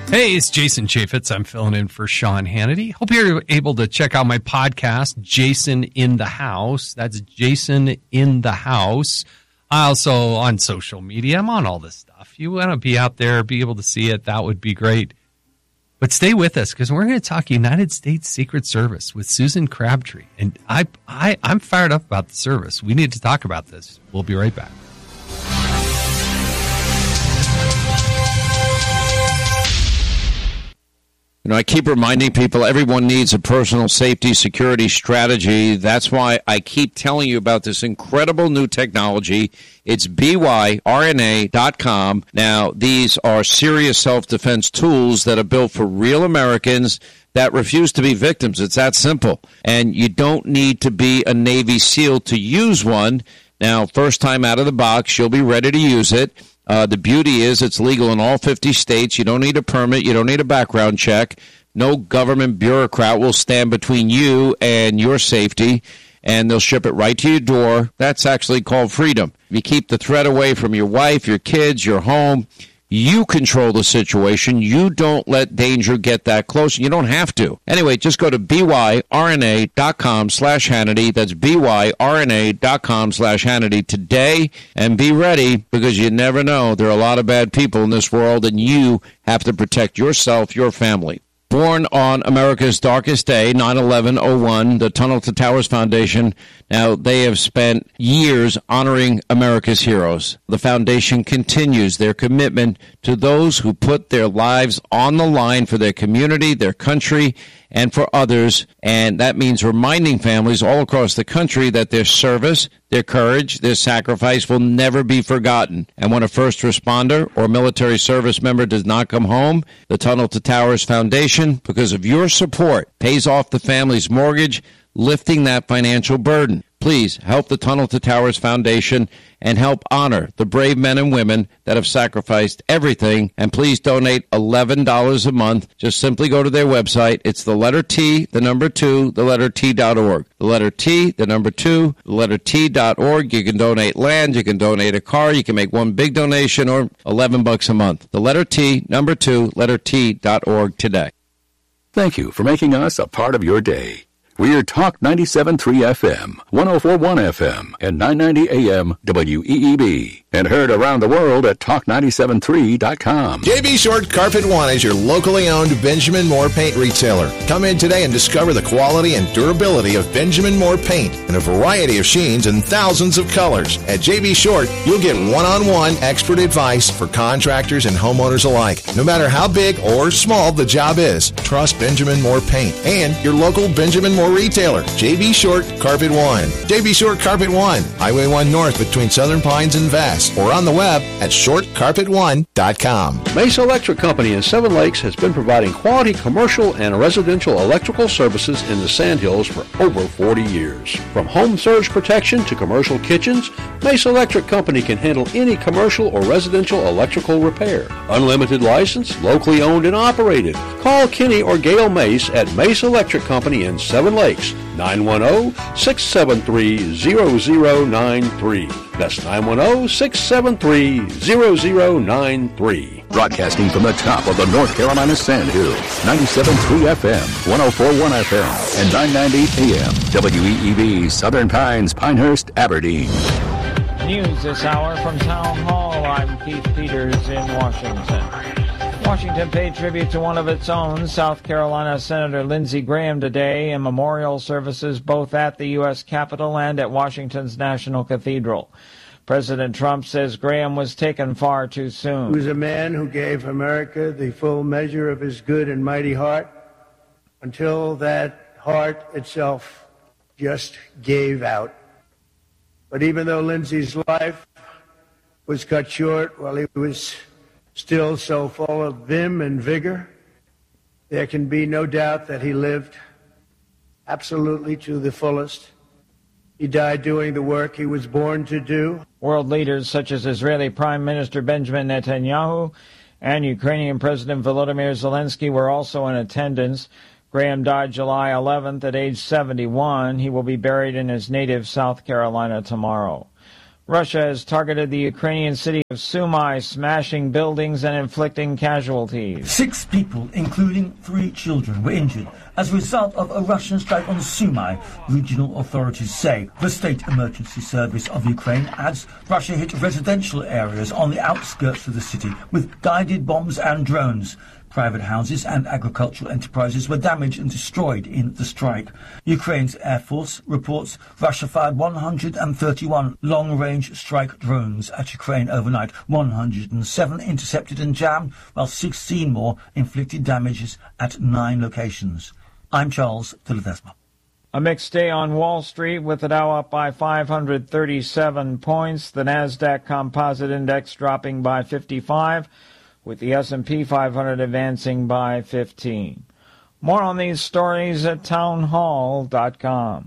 Hey, it's Jason Chaffetz. I'm filling in for Sean Hannity. Hope you're able to check out my podcast, Jason in the House. That's Jason in the House. Also on social media. I'm on all this stuff. You want to be out there, be able to see it, that would be great. But stay with us because we're going to talk United States Secret Service with Susan Crabtree. And I'm fired up about the service. We need to talk about this. We'll be right back. You know, I keep reminding people everyone needs a personal safety security strategy. That's why I keep telling you about this incredible new technology. It's byrna.com. Now, these are serious self-defense tools that are built for real Americans that refuse to be victims. It's that simple. And you don't need to be a Navy SEAL to use one. Now, first time out of the box, you'll be ready to use it. The beauty is it's legal in all 50 states. You don't need a permit. You don't need a background check. No government bureaucrat will stand between you and your safety, and they'll ship it right to your door. That's actually called freedom. You keep the threat away from your wife, your kids, your home. You control the situation. You don't let danger get that close. You don't have to. Anyway, just go to byrna.com/Hannity. That's byrna.com/Hannity today and be ready because you never know. There are a lot of bad people in this world and you have to protect yourself, your family. Born on America's darkest day, 9/11/01, the Tunnel to Towers Foundation. Now, they have spent years honoring America's heroes. The foundation continues their commitment to those who put their lives on the line for their community, their country, and for others. And that means reminding families all across the country that their service, their courage, their sacrifice will never be forgotten. And when a first responder or military service member does not come home, the Tunnel to Towers Foundation, because of your support, pays off the family's mortgage, lifting that financial burden. Please help the Tunnel to Towers Foundation and help honor the brave men and women that have sacrificed everything. And please donate $11 a month. Just simply go to their website. It's the letter T, the number 2, the letter T.org. The letter T, the number 2, the letter T.org. You can donate land. You can donate a car. You can make one big donation or $11 a month. The letter T, number 2, letter T.org today. Thank you for making us a part of your day. We're Talk 97.3 FM, 104.1 FM, and 990 AM WEEB. And heard around the world at Talk973.com. J.B. Short Carpet One is your locally owned Benjamin Moore paint retailer. Come in today and discover the quality and durability of Benjamin Moore paint in a variety of sheens and thousands of colors. At J.B. Short, you'll get one-on-one expert advice for contractors and homeowners alike. No matter how big or small the job is, trust Benjamin Moore paint and your local Benjamin Moore retailer. J.B. Short Carpet One. J.B. Short Carpet One, Highway 1 North between Southern Pines and Vass, or on the web at shortcarpet1.com. Mesa Electric Company in Seven Lakes has been providing quality commercial and residential electrical services in the Sandhills for over 40 years. From home surge protection to commercial kitchens, Mesa Electric Company can handle any commercial or residential electrical repair. Unlimited license, locally owned and operated. Call Kenny or Gail Mace at Mesa Electric Company in Seven Lakes, 910-673-0093. That's 910-673-0093. Broadcasting from the top of the North Carolina Sandhills, 97.3 FM, 104.1 FM, and 990 AM WEEB, Southern Pines, Pinehurst, Aberdeen. News this hour from Town Hall. I'm Keith Peters in Washington. Washington paid tribute to one of its own, South Carolina Senator Lindsey Graham, today in memorial services both at the U.S. Capitol and at Washington's National Cathedral. President Trump says Graham was taken far too soon. He was a man who gave America the full measure of his good and mighty heart until that heart itself just gave out. But even though Lindsey's life was cut short while he was still so full of vim and vigor, there can be no doubt that he lived absolutely to the fullest. He died doing the work he was born to do. World leaders such as Israeli Prime Minister Benjamin Netanyahu and Ukrainian President Volodymyr Zelensky were also in attendance. Graham died July 11th at age 71. He will be buried in his native South Carolina tomorrow. Russia has targeted the Ukrainian city of Sumy, smashing buildings and inflicting casualties. 6 people, including 3 children, were injured as a result of a Russian strike on Sumy, regional authorities say. The State Emergency Service of Ukraine adds Russia hit residential areas on the outskirts of the city with guided bombs and drones. Private houses and agricultural enterprises were damaged and destroyed in the strike. Ukraine's Air Force reports Russia fired 131 long-range strike drones at Ukraine overnight. 107 intercepted and jammed, while 16 more inflicted damages at 9 locations. I'm Charles de Ledesma. A mixed day on Wall Street with the Dow up by 537 points, the Nasdaq Composite Index dropping by 55, with the S&P 500 advancing by 15. More on these stories at townhall.com.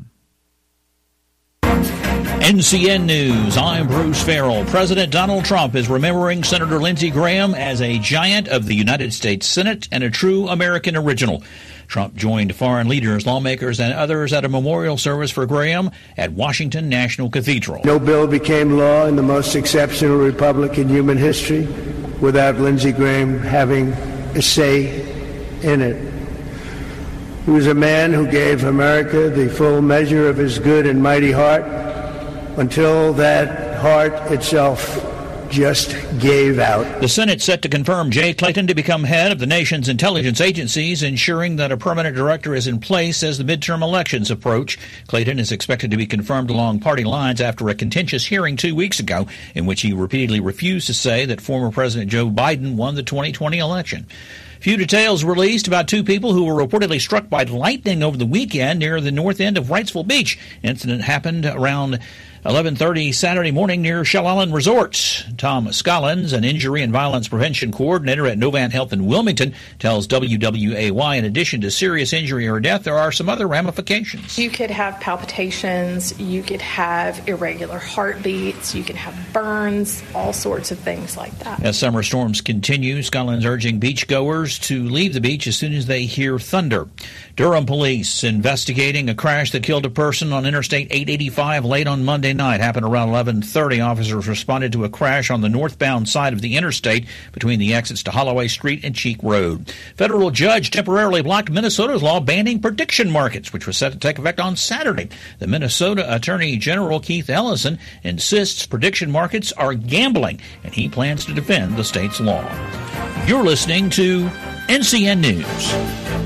NCN News, I'm Bruce Farrell. President Donald Trump is remembering Senator Lindsey Graham as a giant of the United States Senate and a true American original. Trump joined foreign leaders, lawmakers, and others at a memorial service for Graham at Washington National Cathedral. No bill became law in the most exceptional republic in human history without Lindsey Graham having a say in it. He was a man who gave America the full measure of his good and mighty heart until that heart itself just gave out. The Senate set to confirm Jay Clayton to become head of the nation's intelligence agencies, ensuring that a permanent director is in place as the midterm elections approach. Clayton is expected to be confirmed along party lines after a contentious hearing 2 weeks ago in which he repeatedly refused to say that former President Joe Biden won the 2020 election. Few details released about 2 people who were reportedly struck by lightning over the weekend near the north end of Wrightsville Beach. Incident happened around 11:30 Saturday morning near Shell Island Resorts. Tom Scollins, an injury and violence prevention coordinator at Novant Health in Wilmington, tells WWAY in addition to serious injury or death, there are some other ramifications. You could have palpitations, you could have irregular heartbeats, you could have burns, all sorts of things like that. As summer storms continue, Scollins urging beachgoers to leave the beach as soon as they hear thunder. Durham police investigating a crash that killed a person on Interstate 885 late on Monday night. Happened around 11:30. Officers responded to a crash on the northbound side of the interstate between the exits to Holloway Street and Cheek Road. Federal judge temporarily blocked Minnesota's law banning prediction markets, which was set to take effect on Saturday. The Minnesota Attorney General Keith Ellison insists prediction markets are gambling, and he plans to defend the state's law. You're listening to NCN News.